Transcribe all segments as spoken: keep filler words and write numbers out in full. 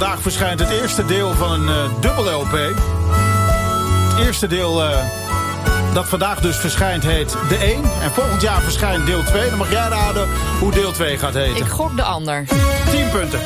Vandaag verschijnt het eerste deel van een uh, dubbel L P. Het eerste deel uh, dat vandaag dus verschijnt heet De één. En volgend jaar verschijnt deel twee. Dan mag jij raden hoe deel twee gaat heten. Ik gok de ander. tien punten.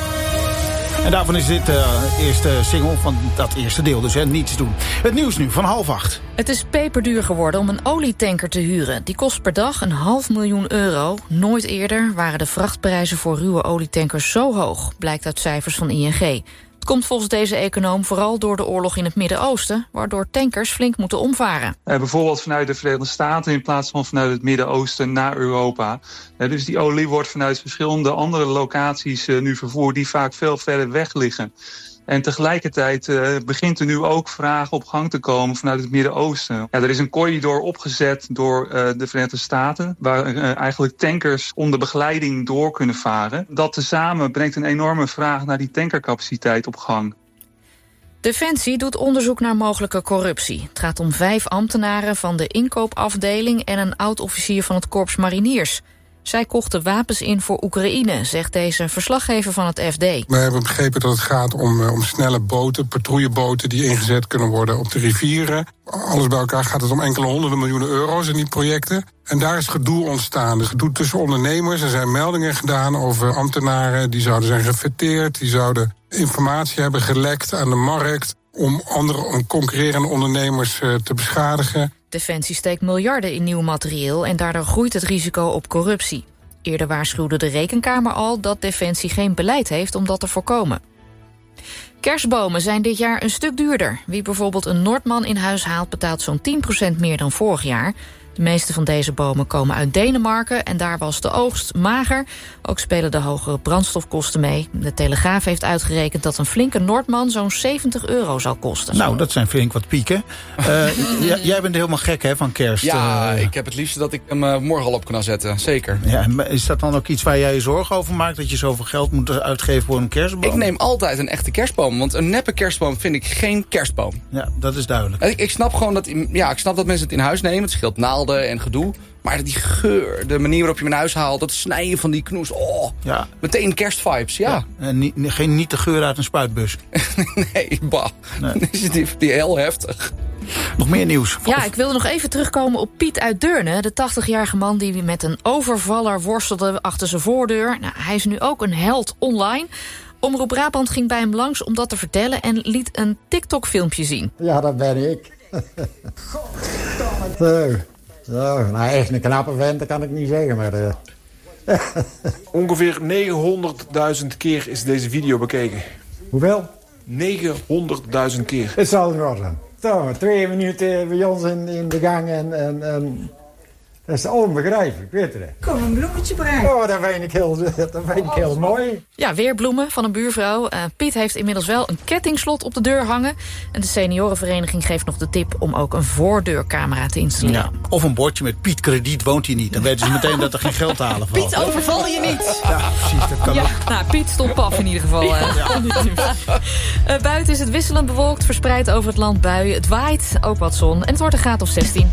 En daarvan is dit de uh, eerste single van dat eerste deel. Dus hè, niets doen. Het nieuws nu van half acht. Het is peperduur geworden om een olietanker te huren. Die kost per dag een half miljoen euro. Nooit eerder waren de vrachtprijzen voor ruwe olietankers zo hoog, blijkt uit cijfers van I N G. Het komt volgens deze econoom vooral door de oorlog in het Midden-Oosten, waardoor tankers flink moeten omvaren. Uh, bijvoorbeeld vanuit de Verenigde Staten in plaats van vanuit het Midden-Oosten naar Europa. Uh, dus die olie wordt vanuit verschillende andere locaties uh, nu vervoerd die vaak veel verder weg liggen. En tegelijkertijd uh, begint er nu ook vraag op gang te komen vanuit het Midden-Oosten. Ja, er is een corridor opgezet door uh, de Verenigde Staten, waar uh, eigenlijk tankers onder begeleiding door kunnen varen. Dat tezamen brengt een enorme vraag naar die tankercapaciteit op gang. Defensie doet onderzoek naar mogelijke corruptie. Het gaat om vijf ambtenaren van de inkoopafdeling en een oud-officier van het Korps Mariniers. Zij kochten wapens in voor Oekraïne, zegt deze verslaggever van het F D. We hebben begrepen dat het gaat om, om snelle boten, patrouilleboten die ingezet kunnen worden op de rivieren. Alles bij elkaar gaat het om enkele honderden miljoenen euro's in die projecten. En daar is gedoe ontstaan. Gedoe tussen ondernemers. Er zijn meldingen gedaan over ambtenaren die zouden zijn gefeteerd, die zouden informatie hebben gelekt aan de markt om andere om concurrerende ondernemers uh, te beschadigen. Defensie steekt miljarden in nieuw materieel en daardoor groeit het risico op corruptie. Eerder waarschuwde de Rekenkamer al dat Defensie geen beleid heeft om dat te voorkomen. Kerstbomen zijn dit jaar een stuk duurder. Wie bijvoorbeeld een Noordman in huis haalt betaalt zo'n tien procent meer dan vorig jaar. De meeste van deze bomen komen uit Denemarken en daar was de oogst mager. Ook spelen de hogere brandstofkosten mee. De Telegraaf heeft uitgerekend dat een flinke Noordman zo'n zeventig euro zal kosten. Nou, dat zijn flink wat pieken. Uh, j- jij bent helemaal gek hè, van kerst. Ja, uh, ik heb het liefst dat ik hem uh, morgen al op kan zetten, zeker. Ja, is dat dan ook iets waar jij je zorgen over maakt? Dat je zoveel geld moet uitgeven voor een kerstboom? Ik neem altijd een echte kerstboom, want een neppe kerstboom vind ik geen kerstboom. Ja, dat is duidelijk. Ik, ik snap gewoon dat, ja, ik snap dat mensen het in huis nemen. Het scheelt naalden en gedoe. Maar die geur, de manier waarop je hem in huis haalt, dat snijden van die knoes. Oh, ja. Meteen kerstvibes, ja. ja. En niet, geen, niet de geur uit een spuitbus. nee, bah. Nee. Is die, die heel heftig. Nog meer nieuws. Ja, ik wilde nog even terugkomen op Piet uit Deurne. De tachtigjarige man die met een overvaller worstelde achter zijn voordeur. Nou, hij is nu ook een held online. Omroep Brabant ging bij hem langs om dat te vertellen en liet een TikTok-filmpje zien. Ja, dat ben ik. Zo, zo, nou echt een knappe vent, dat kan ik niet zeggen, maar... Uh... Ongeveer negenhonderdduizend keer is deze video bekeken. Hoeveel? negenhonderdduizend keer. Het zal er wel zijn. Zo, twee minuten bij ons in, in de gang en... en, en... Dat is onbegrijpelijk, weet je dat? Kom een bloemetje brengen. Oh, dat vind ik heel, dat vind ik heel mooi. Ja, weer bloemen van een buurvrouw. Uh, Piet heeft inmiddels wel een kettingslot op de deur hangen. En de seniorenvereniging geeft nog de tip om ook een voordeurcamera te installeren. Ja, of een bordje met Piet krediet woont hier niet. Dan weten ze meteen dat er geen geld te halen valt. Piet, overval je niet. Ja, precies, dat kan ja, ook. Nou, Piet stond paf in ieder geval. Ja. Uh, buiten is het wisselend bewolkt, verspreid over het land buien. Het waait, ook wat zon en het wordt een graad of zestien.